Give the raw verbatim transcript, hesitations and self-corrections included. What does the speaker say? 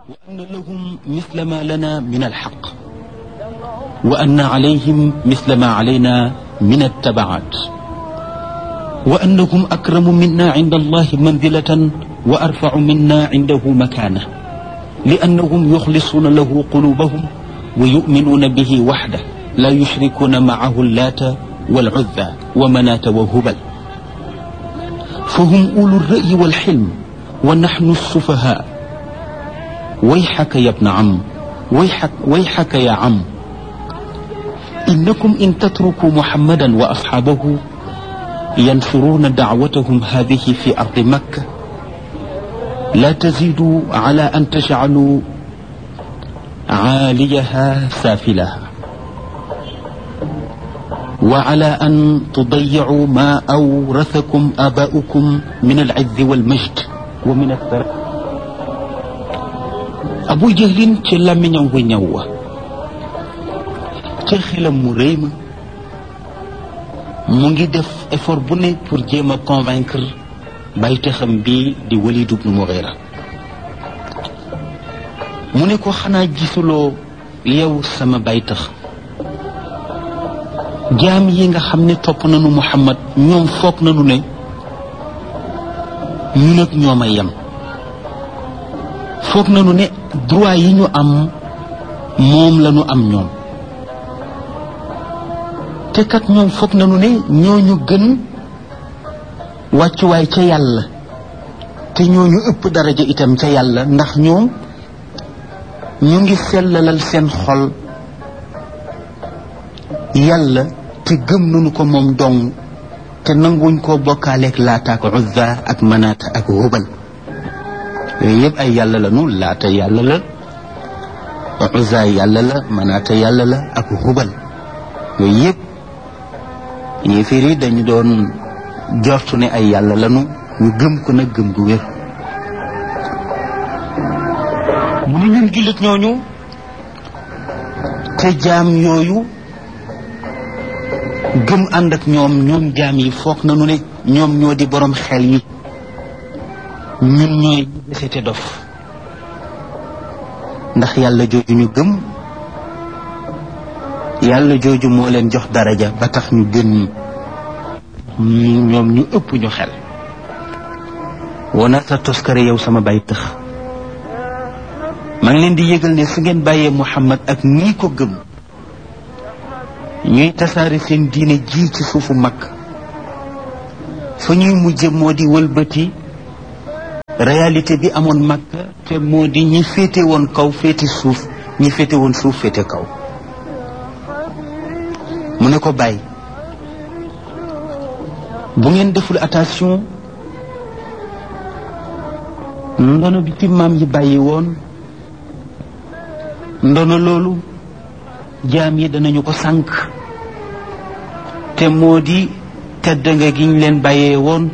وأن لهم مثل ما لنا من الحق وأن عليهم مثل ما علينا من التبعات وأنهم أكرم منا عند الله منزلة وأرفع منا عنده مكانة لأنهم يخلصون له قلوبهم ويؤمنون به وحده لا يشركون معه اللات والعزى ومناة وهبل فهم أولو الرأي والحلم ونحن السفهاء ويحك يا ابن عم ويحك, ويحك يا عم إنكم إن تتركوا محمدا وأصحابه ينشرون دعوتهم هذه في أرض مكة لا تزيدوا على أن تجعلوا عاليها سافلها وعلى أن تضيعوا ما أورثكم آباؤكم من العز والمجد ومن الثراء Abu Jahlin ci làmmiñam wu ñaw wa ci xelam mu rëy ma mu ngi def effort bu ne pour jéem a convaincre baytaxam bi di Walid ibn Mughira mu ne ko xanaa gisuloo yow sama baytax jaam yi nga xam ne topp nañu Muhammad ñoom foog nañu ne ñun ak ñoom a yem foog nañu ne droit yi ñu am moom la ñu am ñoom te kat ñoom foog nañu ne ñooñu gën wàccuwaay ca yàlla te ñooñu ëpp daraja itam ca yàlla ndax ñoom ñu ngi sellalal seen xol yàlla te gëm nañu ko moom dong te nanguñ koo bokkaaleeg Laata ak Uzza ak Manaata ak Hubal yooyu yëpp ay yàlla la nu Laata yàlla la Uzza yàlla la Manaata yàlla la ak Hubal yooyu yëpp yéefar yi dañu doon jortu ne ay yàlla lanu ñu gëm ko nag gëm gu wér mu ne ñun jullit ñooñu te jaam yooyu gëm ànd ak ñoom ñoom jaam yi foog nañu ne ñoom ñoo di borom xel yi ñun ñooy ñu desete dof ndax yàlla jooju ñu gëm yàlla jooju moo leen jox daraja ba tax ñu gën ñi ñoom ñu ëpp ñu xel wona sa toskare yow sama bay tëx maa ngi leen di yëgal ne su ngeen bàyyee Muhammad ak ñii ko gëm ñuy tasaare seen diine ji ci suufu mag fa ñuy mujje moo di wëlbati réalité bi amoon mag te moo di ñi féete woon kaw féete suuf ñi féete woon suuf féete kaw mu ne ko bàyyi bu ngeen deful attention ndono bi ci maam yi bàyyi woon ndono loolu jaam yi danañu ko sànk te moo di tedd nga gi ñu leen bàyyee woon